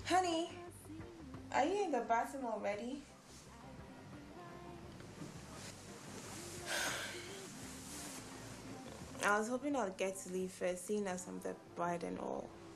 Honey, are you in the bathroom already? I was hoping I'll get to leave first, seeing as I'm the bride and all.